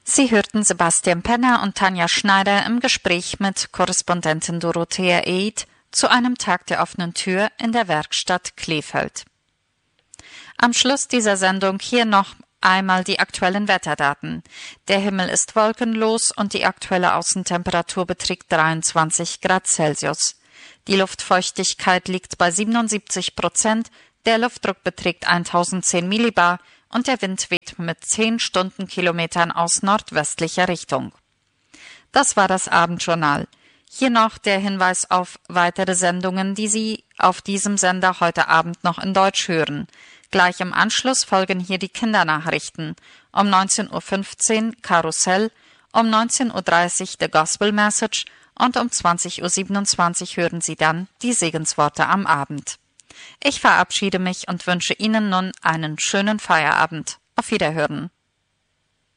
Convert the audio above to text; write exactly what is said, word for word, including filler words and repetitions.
Sie hörten Sebastian Penner und Tanja Schneider im Gespräch mit Korrespondentin Dorothea Eid zu einem Tag der offenen Tür in der Werkstatt Kleefeld. Am Schluss dieser Sendung hier noch einmal die aktuellen Wetterdaten. Der Himmel ist wolkenlos und die aktuelle Außentemperatur beträgt dreiundzwanzig Grad Celsius. Die Luftfeuchtigkeit liegt bei siebenundsiebzig Prozent, der Luftdruck beträgt tausendzehn Millibar und der Wind weht mit zehn Stundenkilometern aus nordwestlicher Richtung. Das war das Abendjournal. Hier noch der Hinweis auf weitere Sendungen, die Sie auf diesem Sender heute Abend noch in Deutsch hören. Gleich im Anschluss folgen hier die Kindernachrichten. Um neunzehn Uhr fünfzehn Karussell, um neunzehn Uhr dreißig The Gospel Message und um zwanzig Uhr siebenundzwanzig hören Sie dann die Segensworte am Abend. Ich verabschiede mich und wünsche Ihnen nun einen schönen Feierabend. Auf Wiederhören.